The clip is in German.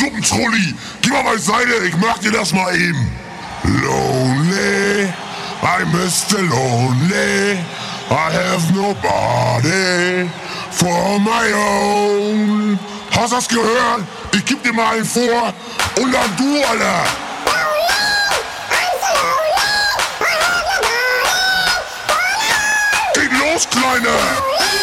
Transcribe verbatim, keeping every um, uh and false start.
Suppentrulli, geh mal beiseite, ich mach dir das mal eben. Lonely, I'm Mister Lonely, I have nobody for my own. Hast du das gehört? Ich geb dir mal einen vor und dann du, Alter. Geht los, Kleine!